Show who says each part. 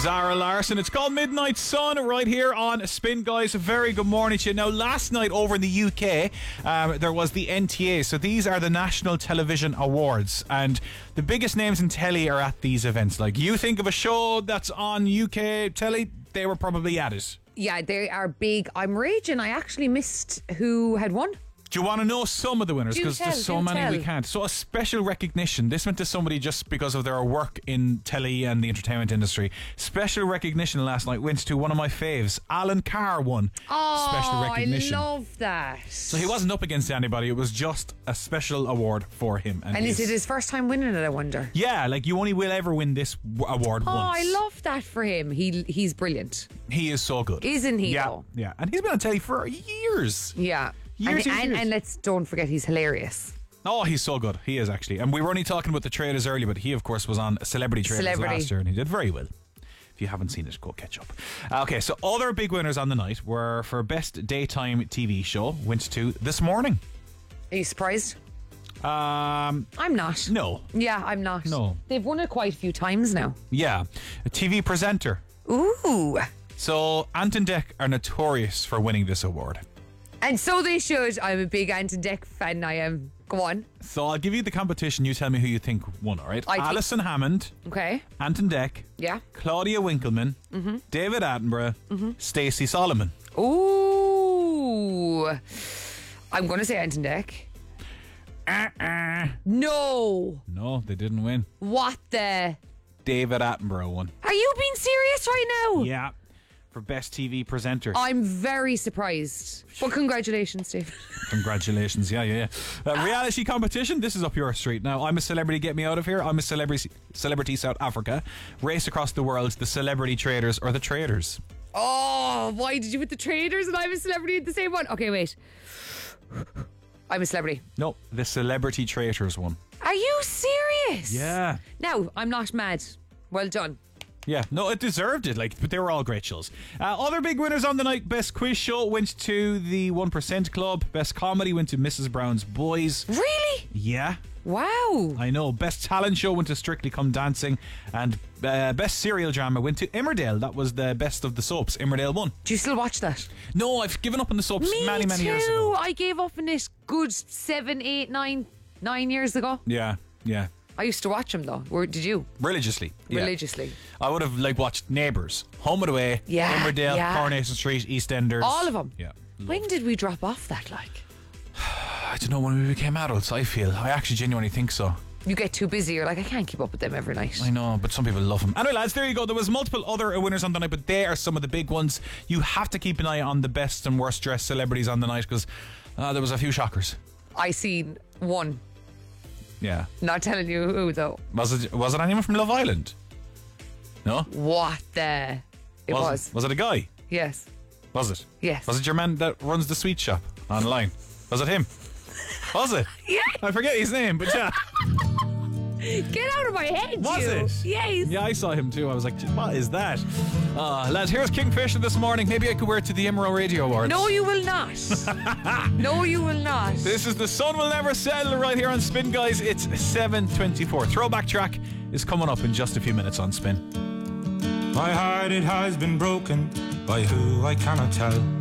Speaker 1: Zara Larson. It's called Midnight Sun right here on Spin, guys. A very good morning to you. Now, last night over in the UK, there was the NTA. So these are the National Television Awards. And the biggest names in telly are at these events. Like, you think of a show that's on UK telly, they were probably at it.
Speaker 2: Yeah, they are big. I'm raging. I actually missed who had won.
Speaker 1: Do you want to know some of the winners? Because there's so many we can't. So a special recognition. This went to somebody just because of their work in telly and the entertainment industry. Special recognition last night went to one of my faves. Alan Carr won special recognition.
Speaker 2: I love that.
Speaker 1: So he wasn't up against anybody. It was just a special award for him.
Speaker 2: And is it his first time winning it, I wonder?
Speaker 1: Yeah, like you only will ever win this award once.
Speaker 2: I love that for him. He's brilliant.
Speaker 1: He is so good.
Speaker 2: Isn't he,
Speaker 1: yeah,
Speaker 2: though?
Speaker 1: Yeah, and he's been on telly for years.
Speaker 2: Yeah.
Speaker 1: Years.
Speaker 2: And let's don't forget he's hilarious.
Speaker 1: Oh, he's so good. He is, actually. And we were only talking about the Traders earlier, but he, of course, was on Celebrity Traders last year, and he did very well. If you haven't seen it, go catch up. Okay, so other big winners on the night were for Best Daytime TV Show, went to This Morning.
Speaker 2: Are you surprised?
Speaker 1: I'm
Speaker 2: not.
Speaker 1: No.
Speaker 2: Yeah, I'm not.
Speaker 1: No.
Speaker 2: They've won it quite a few times now.
Speaker 1: Yeah. A TV presenter.
Speaker 2: Ooh.
Speaker 1: So, Ant and Dec are notorious for winning this award.
Speaker 2: And so they should. I'm a big Ant and Dec fan, I am. Go on.
Speaker 1: So I'll give you the competition. You tell me who you think won, all right? Alison Hammond.
Speaker 2: Okay.
Speaker 1: Ant and Dec.
Speaker 2: Yeah.
Speaker 1: Claudia Winkleman. David Attenborough. Stacey Solomon.
Speaker 2: Ooh. I'm going to say Ant and Dec. No.
Speaker 1: No, they didn't win.
Speaker 2: What the?
Speaker 1: David Attenborough won.
Speaker 2: Are you being serious right now?
Speaker 1: Yeah. For Best TV Presenter.
Speaker 2: I'm very surprised. Well, congratulations, Steve.
Speaker 1: Congratulations, yeah. Reality competition, this is up your street. Now, I'm a celebrity, get me out of here. I'm a celebrity South Africa. Race across the world, the Celebrity Traders or the Traders.
Speaker 2: Oh, why did you put the Traders and I'm a celebrity at the same one? Okay, wait. I'm a celebrity.
Speaker 1: No, the Celebrity Traders one.
Speaker 2: Are you serious?
Speaker 1: Yeah.
Speaker 2: Now, I'm not mad. Well done.
Speaker 1: Yeah, no, it deserved it, but they were all great shows. Other big winners on the night. Best Quiz Show went to the 1% Club. Best Comedy went to Mrs. Brown's Boys.
Speaker 2: Really?
Speaker 1: Yeah.
Speaker 2: Wow.
Speaker 1: I know. Best Talent Show went to Strictly Come Dancing. And Best Serial Drama went to Emmerdale. That was the best of the soaps. Emmerdale won.
Speaker 2: Do you still watch that?
Speaker 1: No, I've given up on the soaps many years ago.
Speaker 2: I gave up on it good 7, 8, 9 years ago.
Speaker 1: Yeah.
Speaker 2: I used to watch them though. Did you?
Speaker 1: Religiously. Yeah.
Speaker 2: Religiously.
Speaker 1: I would have watched Neighbours, Home and Away, Emmerdale, Coronation Street, EastEnders.
Speaker 2: All of them.
Speaker 1: Yeah.
Speaker 2: When did we drop off that
Speaker 1: I don't know, when we became adults, I feel. I actually genuinely think so.
Speaker 2: You get too busy, you're like, I can't keep up with them every night.
Speaker 1: I know, but some people love them. Anyway, lads, there you go. There was multiple other winners on the night, but they are some of the big ones. You have to keep an eye on the best and worst dressed celebrities on the night, because there was a few shockers.
Speaker 2: I seen one.
Speaker 1: Yeah.
Speaker 2: Not telling you who though.
Speaker 1: Was it anyone from Love Island? No?
Speaker 2: What the? It was.
Speaker 1: Was it a guy?
Speaker 2: Yes.
Speaker 1: Was it?
Speaker 2: Yes.
Speaker 1: Was it your man that runs the sweet shop online? Was it him? Was it?
Speaker 2: Yeah.
Speaker 1: I forget his name, but yeah.
Speaker 2: Get out of my head,
Speaker 1: Was
Speaker 2: you.
Speaker 1: it?
Speaker 2: Yes.
Speaker 1: Yeah, I saw him too. I was like, what is that? Lads, here's Kingfisher this morning. Maybe I could wear it to the Emerald Radio Awards.
Speaker 2: No, you will not. No, you will not.
Speaker 1: This is The Sun Will Never Settle right here on Spin, guys. It's 7:24. Throwback track is coming up in just a few minutes on Spin.
Speaker 3: My heart, it has been broken by who I cannot tell.